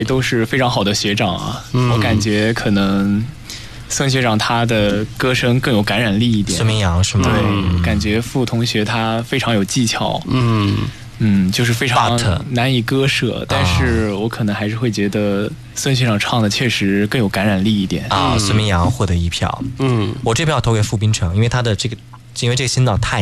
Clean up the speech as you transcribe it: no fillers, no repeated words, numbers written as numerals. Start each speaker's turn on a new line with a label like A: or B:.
A: 都是非常好的学长啊，我感觉可能孙学长他的歌声更有感染力一点。
B: 孙明阳是吗？
A: 对，感觉傅同学他非常有技巧，就是非常难以割舍，但是我可能还是会觉得孙学长唱的确实更有感染力一点
B: 啊。孙明阳获得1票，我这票投给傅冰城，因为这个新导太